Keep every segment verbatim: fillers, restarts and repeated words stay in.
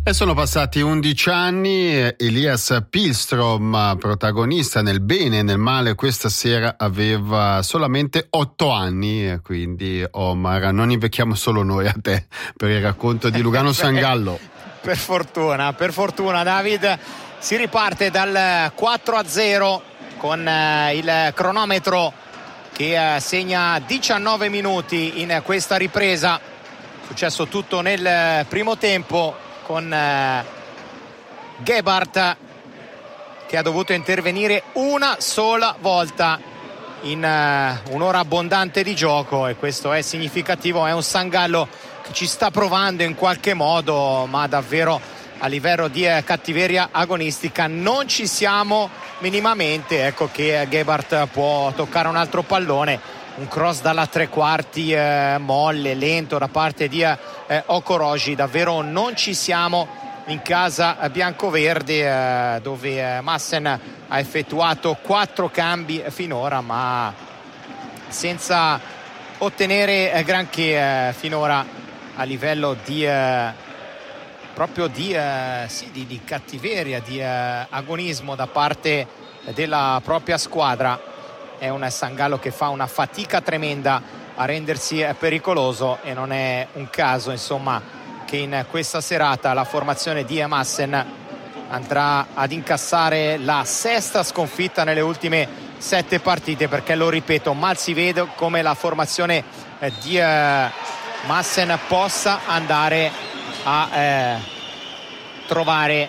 E sono passati undici anni, Elias Pihlstrom, protagonista nel bene e nel male, questa sera aveva solamente otto anni, quindi Omar, non invecchiamo solo noi a te per il racconto di Lugano Sangallo. Per fortuna, per fortuna David, si riparte dal quattro a zero con il cronometro che segna diciannove minuti in questa ripresa. Successo tutto nel primo tempo con eh, Gebhardt che ha dovuto intervenire una sola volta in eh, un'ora abbondante di gioco, e questo è significativo. È un Sangallo che ci sta provando in qualche modo, ma davvero a livello di eh, cattiveria agonistica non ci siamo minimamente. Ecco che eh, Gebhardt può toccare un altro pallone, un cross dalla tre quarti eh, molle, lento da parte di eh, Okoroji. Davvero non ci siamo in casa biancoverde, eh, dove eh, Maassen ha effettuato quattro cambi finora, ma senza ottenere eh, granché eh, finora a livello di eh, proprio di, eh, sì, di, di cattiveria, di eh, agonismo da parte della propria squadra. È un Sangallo che fa una fatica tremenda a rendersi pericoloso, e non è un caso insomma che in questa serata la formazione di Maassen andrà ad incassare la sesta sconfitta nelle ultime sette partite, perché lo ripeto, mal si vede come la formazione di Maassen possa andare a eh, trovare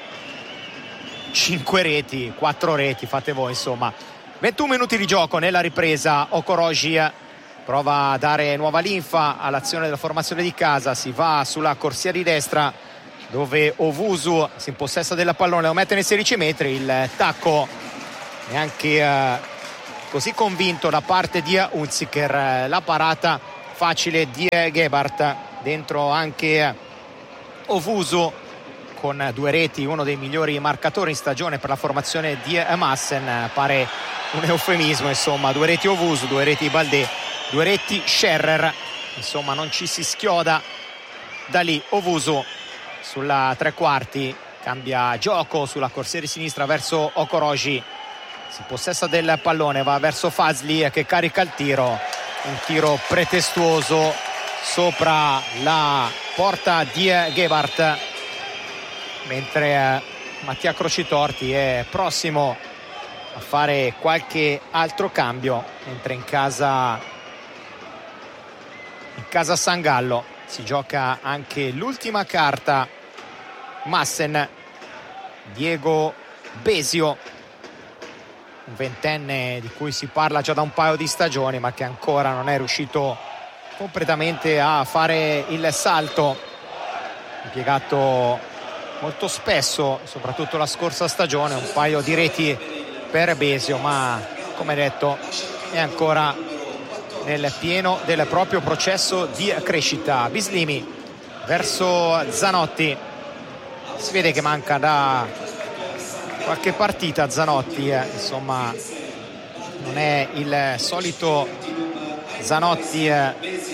cinque reti, quattro reti, fate voi insomma. ventuno minuti di gioco nella ripresa. Okoroji prova a dare nuova linfa all'azione della formazione di casa. Si va sulla corsia di destra, dove Owusu si impossessa della pallone, lo mette nei sedici metri. Il tacco neanche eh, così convinto da parte di Unziker. La parata facile di Gebhardt, dentro anche Owusu con due reti, uno dei migliori marcatori in stagione per la formazione di Maassen. Pare un eufemismo insomma, due reti Owusu, due reti Baldé, due reti Scherrer, insomma non ci si schioda da lì. Owusu sulla tre quarti cambia gioco sulla corsia di sinistra verso Okoroji, si possessa del pallone, va verso Fazli che carica il tiro, un tiro pretestuoso sopra la porta di Gebhardt, mentre Mattia Crocitorti è prossimo a fare qualche altro cambio, mentre in casa in casa Sangallo si gioca anche l'ultima carta. Maassen, Diego Besio, un ventenne di cui si parla già da un paio di stagioni, ma che ancora non è riuscito completamente a fare il salto, impiegato molto spesso, soprattutto la scorsa stagione, un paio di reti per Besio, ma come detto è ancora nel pieno del proprio processo di crescita. Bislimi verso Zanotti, si vede che manca da qualche partita Zanotti, eh. insomma non è il solito Zanotti eh,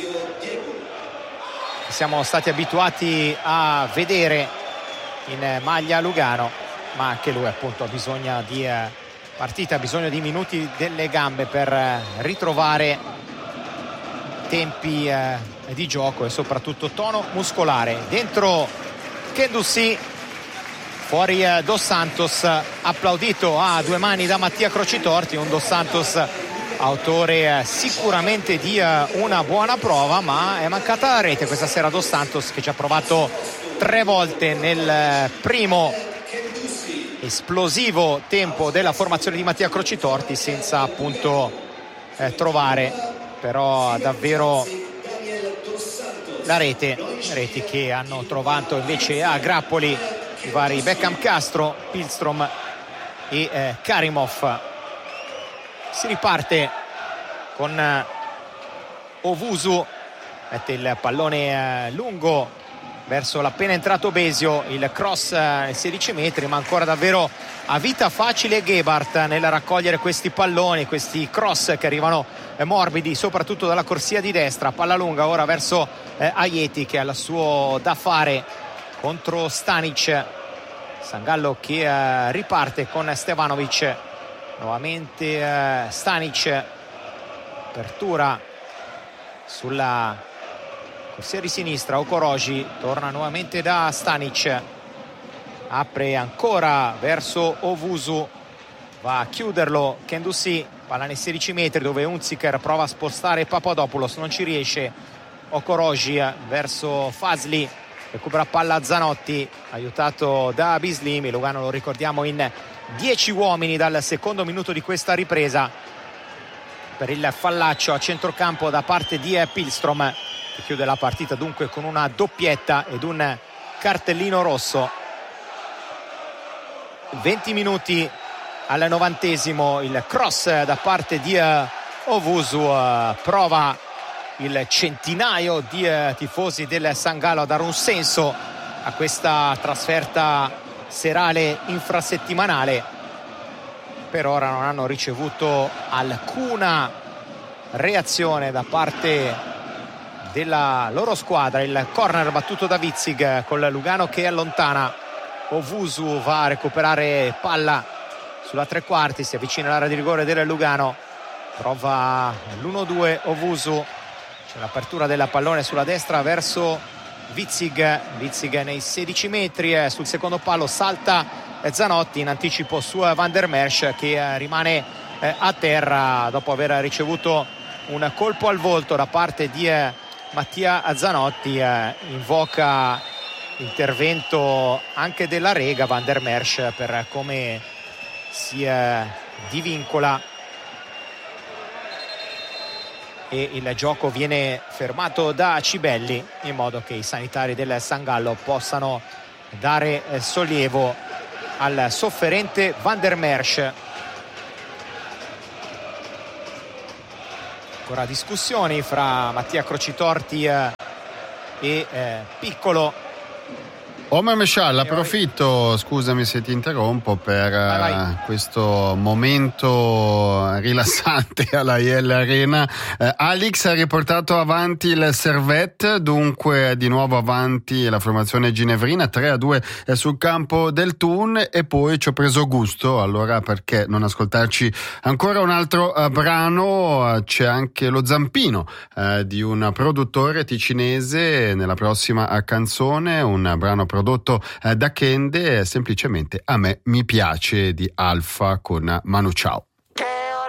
che siamo stati abituati a vedere in maglia Lugano, ma anche lui appunto ha bisogno di eh, partita, ha bisogno di minuti delle gambe per eh, ritrovare tempi eh, di gioco e soprattutto tono muscolare. Dentro Kendouzi, fuori eh, Dos Santos, applaudito a due mani da Mattia Crocitorti, un Dos Santos autore eh, sicuramente di eh, una buona prova, ma è mancata la rete questa sera. Dos Santos che ci ha provato tre volte nel eh, primo esplosivo tempo della formazione di Mattia Crocitorti, senza appunto eh, trovare però davvero la rete. Reti che hanno trovato invece a grappoli i vari Beckham Castro, Pihlstrom e eh, Karimov. Si riparte con eh, Owusu, mette il pallone eh, lungo verso l'appena entrato Besio, il cross ai sedici metri, ma ancora davvero a vita facile Gebhardt nel raccogliere questi palloni, questi cross che arrivano eh, morbidi soprattutto dalla corsia di destra. Palla lunga ora verso eh, Ajeti, che ha il suo da fare contro Stanic. Sangallo che eh, riparte con Stevanovic, nuovamente eh, Stanic, apertura sulla corsia di sinistra, Okoroji torna nuovamente da Stanic, apre ancora verso Owusu, va a chiuderlo Kendouzi, palla nei sedici metri dove Unziker prova a spostare Papadopoulos, non ci riesce. Okoroji verso Fazli, recupera palla Zanotti, aiutato da Bislimi. Lugano, lo ricordiamo, in dieci uomini dal secondo minuto di questa ripresa per il fallaccio a centrocampo da parte di Pihlstrom, che chiude la partita dunque con una doppietta ed un cartellino rosso. venti minuti al novantesimo, il cross da parte di Owusu, prova il centinaio di tifosi del San Gallo a dare un senso a questa trasferta serale infrasettimanale. Per ora non hanno ricevuto alcuna reazione da parte della loro squadra. Il corner battuto da Witzig con Lugano che allontana. Owusu va a recuperare palla sulla tre quarti, si avvicina all'area di rigore del Lugano, prova l'uno due Owusu, c'è l'apertura della pallone sulla destra verso Witzig, Witzig nei sedici metri, eh, sul secondo palo salta eh, Zanotti in anticipo su eh, Van der Merch, che eh, rimane eh, a terra dopo aver ricevuto un colpo al volto da parte di eh, Mattia Zanotti. eh, invoca intervento anche della Rega Van der Merch per come si eh, divincola, e il gioco viene fermato da Cibelli in modo che i sanitari del San Gallo possano dare eh, sollievo al sofferente Van der Merch. Ancora discussioni fra Mattia Crocitorti eh, e eh, Piccolo. Omer Meshal, approfitto, scusami se ti interrompo, per vai, vai. Uh, questo momento rilassante alla I L Arena. Uh, Alix ha riportato avanti il Servette, dunque di nuovo avanti la formazione ginevrina, tre a due sul campo del Thun, e poi ci ho preso gusto, allora perché non ascoltarci ancora un altro uh, brano. Uh, c'è anche lo zampino uh, di un produttore ticinese nella prossima uh, canzone, un brano prodotto eh, da Kende, semplicemente A me mi piace, di Alfa con Manu Chao.